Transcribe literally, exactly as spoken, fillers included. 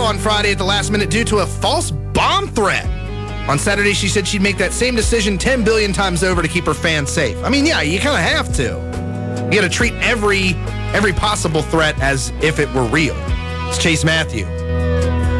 cancel on Friday at the last minute due to a false bomb threat. On Saturday, she said she'd make that same decision ten billion times over to keep her fans safe. I mean, yeah, you kind of have to. You got to treat every every possible threat as if it were real. It's Chase Matthew.